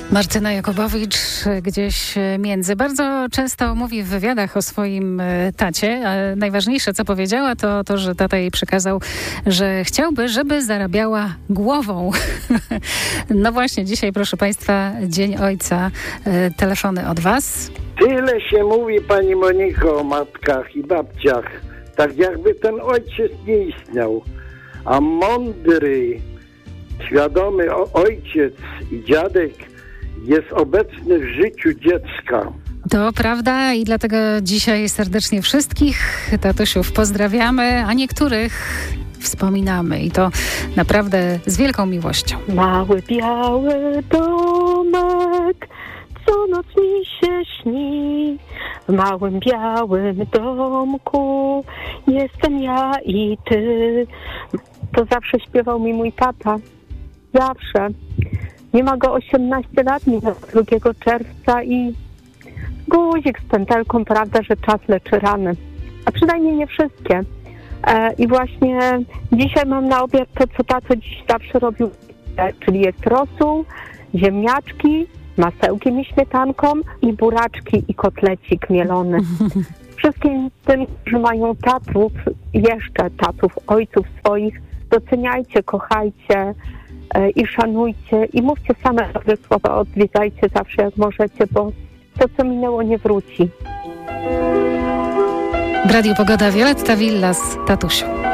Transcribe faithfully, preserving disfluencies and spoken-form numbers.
Martyna Jakubowicz gdzieś między. Bardzo często mówi w wywiadach o swoim tacie. A najważniejsze, co powiedziała, to to, że tata jej przekazał, że chciałby, żeby zarabiała głową. No właśnie, dzisiaj, proszę Państwa, Dzień Ojca. Telefony od Was. Tyle się mówi, pani Moniko, o matkach i babciach. Tak jakby ten ojciec nie istniał. A mądry, świadomy ojciec i dziadek jest obecny w życiu dziecka. To prawda i dlatego dzisiaj serdecznie wszystkich tatusiów pozdrawiamy, a niektórych wspominamy i to naprawdę z wielką miłością. Mały biały domek, co noc mi się śni. W małym białym domku jestem ja i ty. To zawsze śpiewał mi mój tata. Zawsze. Nie ma go osiemnaście lat, minęło drugiego czerwca i guzik z pętelką, prawda, że czas leczy rany. A przynajmniej nie wszystkie. E, I właśnie dzisiaj mam na obiad to, co tato dziś zawsze robił, e, czyli jest rosół, ziemniaczki, masełkiem i śmietanką i buraczki i kotlecik mielony. Wszystkim tym, którzy mają tatów, jeszcze tatów, ojców swoich, doceniajcie, kochajcie i szanujcie i mówcie same dobre słowa, odwiedzajcie zawsze jak możecie, bo to, co minęło, nie wróci. W Radiu Pogoda Violetta Villas, tatusiu.